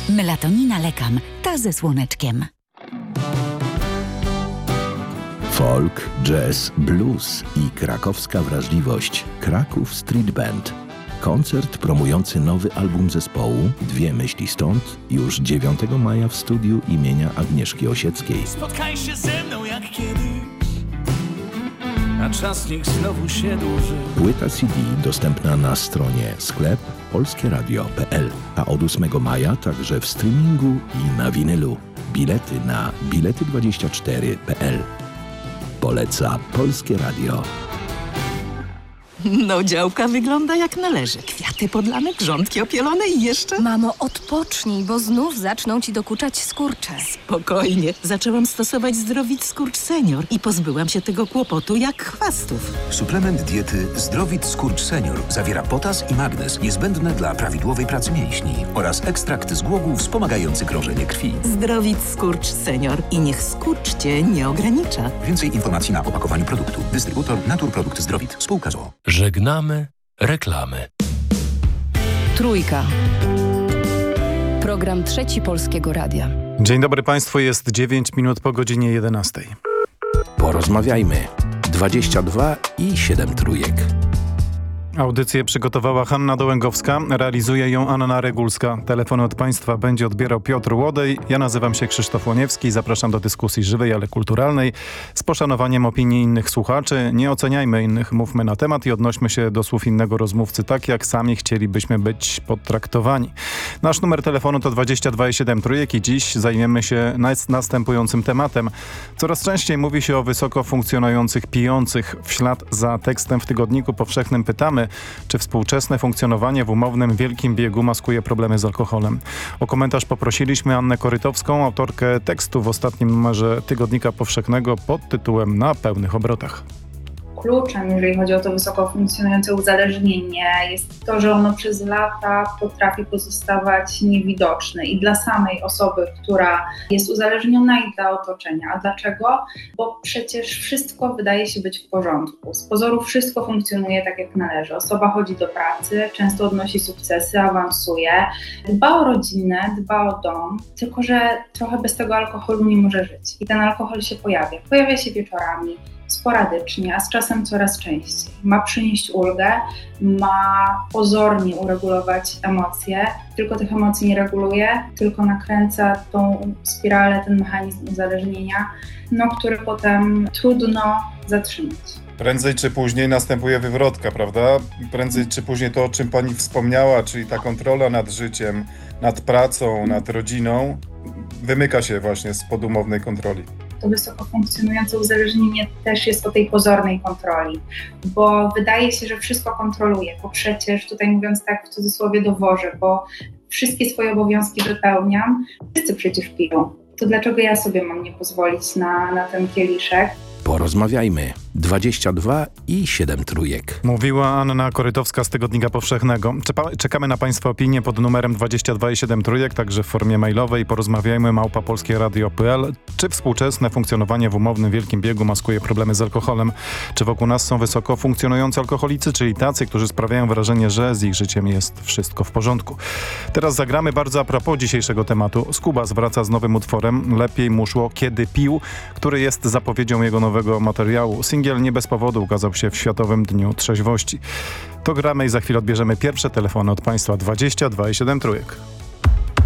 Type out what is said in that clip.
Melatonina Lekam. Ta ze słoneczkiem. Folk, jazz, blues i krakowska wrażliwość. Kraków Street Band. Koncert promujący nowy album zespołu Dwie myśli stąd już 9 maja w studiu imienia Agnieszki Osieckiej. Spotkaj się ze mną jak kiedyś, a czas niech znowu się dłuży. Płyta CD dostępna na stronie sklep polskieradio.pl, a od 8 maja także w streamingu i na winylu. Bilety na bilety24.pl. Poleca Polskie Radio. No, działka wygląda jak należy. Kwiaty podlane, grządki opielone i jeszcze... Mamo, odpocznij, bo znów zaczną ci dokuczać skurcze. Spokojnie. Zaczęłam stosować Zdrowit Skurcz Senior i pozbyłam się tego kłopotu jak chwastów. Suplement diety Zdrowit Skurcz Senior zawiera potas i magnez niezbędne dla prawidłowej pracy mięśni oraz ekstrakt z głogów wspomagający krążenie krwi. Zdrowit Skurcz Senior i niech skurcz cię nie ogranicza. Więcej informacji na opakowaniu produktu. Dystrybutor Naturprodukt Zdrowit. Spółka z o.o. Żegnamy reklamy. Trójka. Program Trzeci Polskiego Radia. Dzień dobry Państwu, jest 9 minut po godzinie 11. Porozmawiajmy. 22 i 7 trójek. Audycję przygotowała Hanna Dołęgowska, realizuje ją Anna Regulska. Telefon od Państwa będzie odbierał Piotr Łodej. Ja nazywam się Krzysztof Łoniewski. Zapraszam do dyskusji żywej, ale kulturalnej. Z poszanowaniem opinii innych słuchaczy. Nie oceniajmy innych, mówmy na temat i odnośmy się do słów innego rozmówcy tak, jak sami chcielibyśmy być potraktowani. Nasz numer telefonu to 22 i 7 trójek i dziś zajmiemy się następującym tematem. Coraz częściej mówi się o wysoko funkcjonujących pijących. W ślad za tekstem w Tygodniku Powszechnym pytamy, czy współczesne funkcjonowanie w umownym wielkim biegu maskuje problemy z alkoholem. O komentarz poprosiliśmy Annę Korytowską, autorkę tekstu w ostatnim numerze Tygodnika Powszechnego pod tytułem Na pełnych obrotach. Kluczem, jeżeli chodzi o to wysoko funkcjonujące uzależnienie, jest to, że ono przez lata potrafi pozostawać niewidoczne i dla samej osoby, która jest uzależniona, i dla otoczenia. A dlaczego? Bo przecież wszystko wydaje się być w porządku. Z pozoru wszystko funkcjonuje tak, jak należy. Osoba chodzi do pracy, często odnosi sukcesy, awansuje, dba o rodzinę, dba o dom, tylko że trochę bez tego alkoholu nie może żyć. I ten alkohol się pojawia. Pojawia się wieczorami, sporadycznie, a z czasem coraz częściej. Ma przynieść ulgę, ma pozornie uregulować emocje, tylko tych emocji nie reguluje, tylko nakręca tą spiralę, ten mechanizm uzależnienia, który potem trudno zatrzymać. Prędzej czy później następuje wywrotka, prawda? Prędzej czy później to, o czym pani wspomniała, czyli ta kontrola nad życiem, nad pracą, nad rodziną, wymyka się właśnie spod umownej kontroli. To wysoko funkcjonujące uzależnienie też jest o tej pozornej kontroli, bo wydaje się, że wszystko kontroluje, bo przecież, tutaj mówiąc tak w cudzysłowie, dowożę, bo wszystkie swoje obowiązki wypełniam, wszyscy przecież piją. To dlaczego ja sobie mam nie pozwolić na ten kieliszek? Porozmawiajmy. 22 i 7 trójek. Mówiła Anna Korytowska z Tygodnika Powszechnego. Czekamy na Państwa opinie pod numerem 22 i 7 trójek, także w formie mailowej. Porozmawiajmy @polskieradio.pl. Czy współczesne funkcjonowanie w umownym wielkim biegu maskuje problemy z alkoholem? Czy wokół nas są wysoko funkcjonujący alkoholicy, czyli tacy, którzy sprawiają wrażenie, że z ich życiem jest wszystko w porządku? Teraz zagramy bardzo a propos dzisiejszego tematu. Skubas wraca z nowym utworem Lepiej mu szło, kiedy pił, który jest zapowiedzią jego nowego materiału. Singiel nie bez powodu ukazał się w Światowym Dniu Trzeźwości. To gramy i za chwilę odbierzemy pierwsze telefony od Państwa. 22 i 7 trójek.